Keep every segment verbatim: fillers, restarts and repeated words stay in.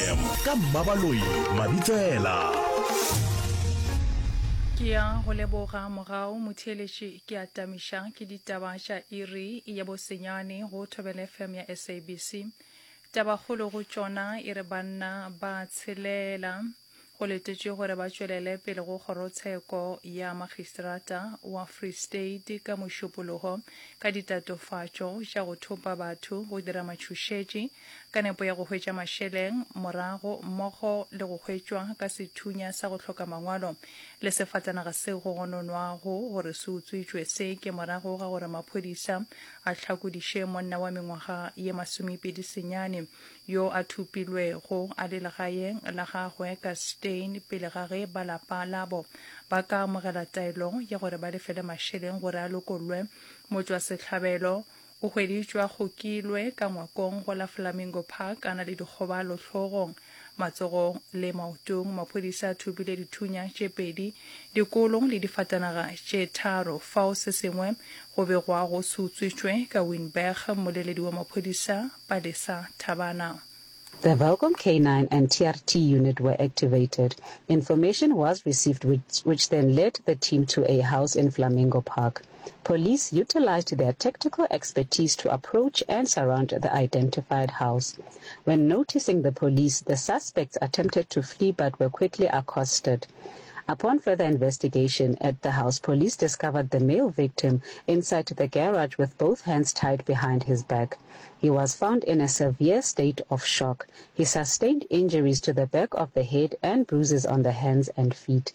ka Mmabaloi Mabitsela. Kia go leboga mogao motheletši ke atamiša ke ditaba tša iri ya bosenyane go Thobela F M ya S A B C. Tabakgolo go tšona e re banna ba tshelela go letetše gore ba tšwelele pele go kgorotsheko ya magistrata wa Free State ka mošupologo ka ditatofatšo tša go thopa batho go dira matšhošetši ka nepo ya go hwetša mašeleng morago mmogo le go hwetšwa ka sethunya sa go hloka mangwalo le sefatanaga seo go gononwago gore se utswitšwe se ke morago ga gore maphodisa a hlakodiše monna wa mengwaga ye masomepedi senyane yo a thupilwego a le legaeng la gagwe ka Steyn pele ga ge ba lapa labo ba ka amogela taelo ya gore ba lefele mašeleng gore a lokolwe motswa setlhabelo o hweditšwa gokilwe ka ngwakong go la Flamingo Park a na le dikgobalo hlogong matsogong le maotong. Maphodisa a thupile dithunya tše pedi dikolong le difatanaga tše tharo fao se sengwe go begwa go se utswitšwe ka Wynberg. Moleledi wa maphodisa Palesa Thabana. The Velcom K nine and T R T unit were activated. Information was received which, which then led the team to a house in Flamingo Park. Police utilized their tactical expertise to approach and surround the identified house. When noticing the police, the suspects attempted to flee but were quickly accosted. Upon further investigation at the house, police discovered the male victim inside the garage with both hands tied behind his back. He was found in a severe state of shock. He sustained injuries to the back of the head and bruises on the hands and feet.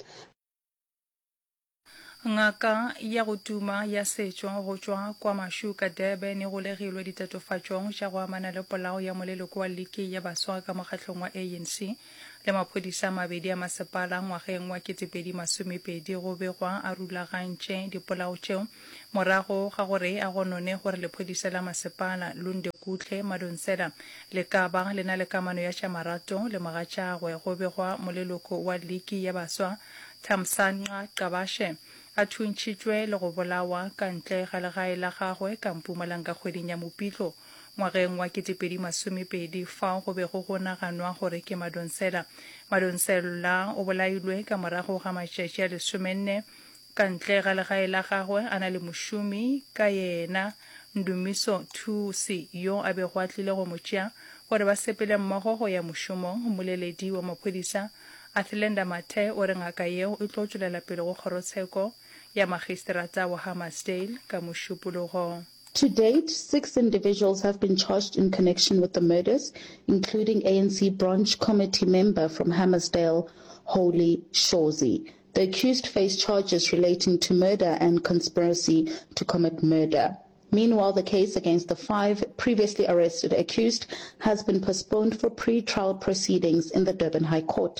Ngaka ya go tuma ya setšo go tšwa kwa Mashu ka Durban e golegilwe ditatofatšong tša go amana le polao ya moleloko wa liki ya baswa ka mokgahlong wa A N C le maphodisa mabedi a masepala ngwageng wa ketepedi masomepedi go begwa a rulagantše dipolao tšeo morago ga gore a gonone gore lephodisa la masepala Lunde Kutle Madonsela le ka ba le na le kamano ya tša marato le magatšagwe go begwa moleloko wa liki ya baswa Thamsanqa Qabashe a thuntšitšwe le go bolawa ka ntle ga legae la gagwe ka Mpumalanga kgweding ya Mopitlo ngwageng wa ketepedi masomepedi fao go be go go naganwa gore ke Madonsela. Madonsela o bolailwe ka morago ga matšatši a lesomenne ka ntle ga legae la gagwe a na le mošomi ka yena Ndumiso Thusi yo a bego a tlile go mo tšea gore ba sepele mmogo go ya mošomong. Moleledi wa maphodisa Athlenda Mathe o re ngaka yeo e tlo tšwelela pele go kgorotsheko ya magistrata wa Hammarsdale ka mošupologo. To date, six individuals have been charged in connection with the murders, including A N C branch committee member from Hammarsdale, Holy Shorzy. The accused face charges relating to murder and conspiracy to commit murder. Meanwhile, the case against the five previously arrested accused has been postponed for pre-trial proceedings in the Durban High Court.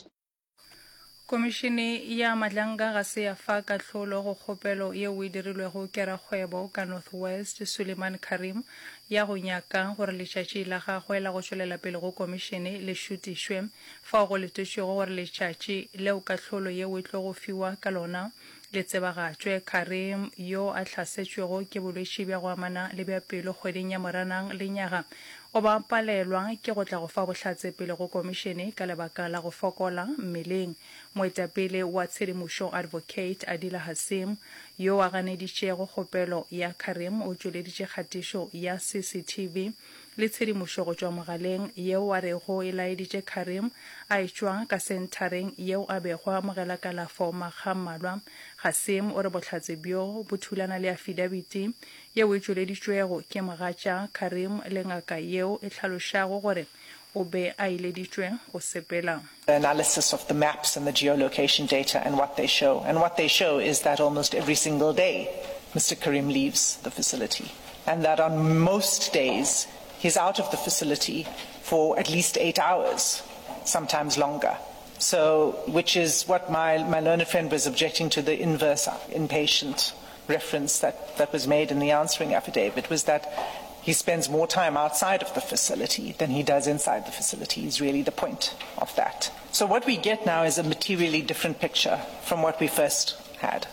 Komishene ya Madlanga ga se ya fa katlholo go kgopelo ye o e dirilwego ke rakgwebo ka North West Suleiman Karim ya go nyaka gore letšatši la gagwe la go tšwelela pele go komishene le šutišwe fa go letetšwego gore letšatši leo katlholo ye o e tlo go fiwa ka lona le tsebagatšwe. Karim yo a hlasetšwego ke bolwetši bja go amana le bja pelo kgweding ya Moranang le nyaga o ba palelwa ke go tla go fa bohlatse pele go komishene ka lebaka la go fokola mmeleng. Moetapele wa tshedimošo Advocate Adila Hasim yo a ganeditšego kgopelo ya Karim o tšweleditše kgatišo ya C C T V le tshedimošo go tšwa mogaleng yeo a rego e laeditše Karim a etšwa ka sentareng yeo a bego a amogela kalafo magammalwa. Hasim o re bohlatse bjo bo thulana le afidabiti yeo e tšweleditšwego ke mogatša Karim le ngaka yeo e hlalošago gore o be a ileditšwe go sepela. The analysis of the maps and the geolocation data and what they show. And what they show is that almost every single day Mister Karim leaves the facility. And that on most days he's out of the facility for at least eight hours, sometimes longer. So, which is what my, my learned friend was objecting to, the inverse inpatient reference that, that was made in the answering affidavit, was that he spends more time outside of the facility than he does inside the facility is really the point of that. So what we get now is a materially different picture from what we first had.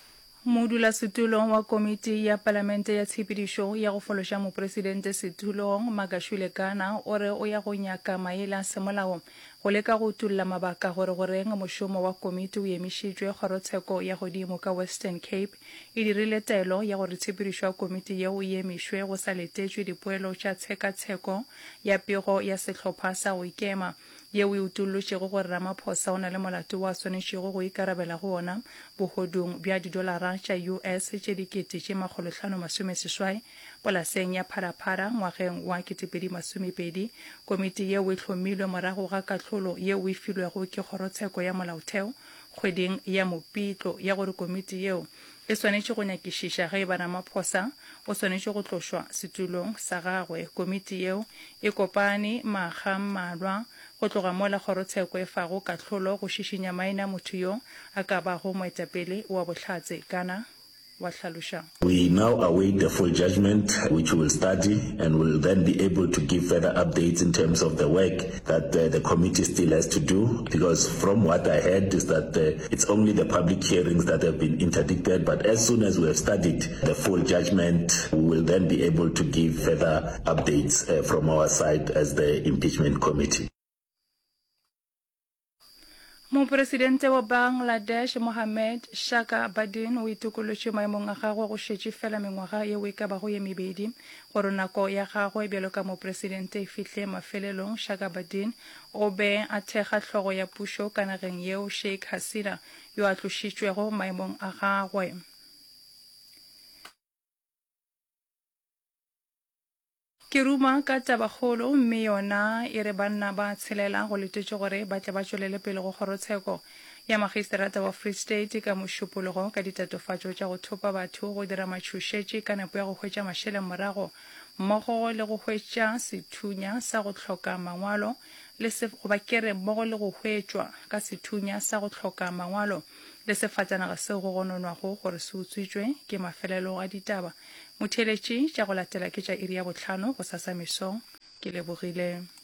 Modula setulong wa komiti ya palamente ya tshepedišo ya go fološa mopresidente setulong Magashule Kana o re o ya go nyaka maele a semolao go leka go tulla mabaka gore goreng mošomo wa komiti o emišitšwe kgorotsheko ya godimo ka Western Cape e dirile taelo ya gore tshepedišo ya komiti yeo e emišwe go sa letetšwe dipoelo tša tshekatsheko ya pego ya sehlopha sa go ikema yeo e utullotšego gore Ramaphosa o na le molato wa swanetšego go ikarabela go ona bogodung bja didolara tša U S tše dikete tše makgolohlano masomeseswai polaseng ya Pharapara ngwageng wa ketepedi masomepedi. Komiti yeo e hlomilwe morago ga kahlolo yeo e filwego ke kgorotsheko ya molaotheo kgweding ya Mopitlo ya gore komiti yeo e swanetše go nyakišiša ge ba Ramaphosa o swanetše go tlošwa setulong sa gagwe. Komiti yeo e kopane maga mmalwa go tloga mola kgorotsheko e fago kahlolo go šišinya maina motho yo a ka bago moetapele wa bohlatse Kana wa hlaloša. We now await the full judgment, which we will study and will then be able to give further updates in terms of the work that uh, the committee still has to do. Because from what I heard is that uh, it's only the public hearings that have been interdicted. But as soon as we have studied the full judgment, we will then be able to give further updates uh, from our side as the impeachment committee. Mopresidente wa Bangladesh Mohamed Shaka Badin o itukolotše maemong a gagwe go šetše fela mengwaga yeo e ka bago ye mebedi gore nako ya gagwe bjalo ka mopresidente e fihle mafelelong. Shaka Badin o be a thekga hlogo ya pušo ka nageng yeo Sheikh Hasina yo a tlošitšwego maemong a gagwe. Ke ruma ka tabakgolo mme yona e re banna ba tshelela go letetše gore ba tle ba tšwelele pele go kgorotsheko ya magistrata wa Free State ka mošupologo ka ditatofatšo tša go thopa batho go dira matšhošetše ka nepo ya go hwetša mašele morago mmogo le go hwetša sethunya sa go hloka mangwalo le se goba kere mmogo le go hwetšwa ka sethunya sa go hloka mangwalo le sefatanaga seo go gononwago gore se utswitšwe ke mafelelo a ditaba. Motheletši tša go latela ke tša iri ya bohlano go sasa mesong ke lebogile.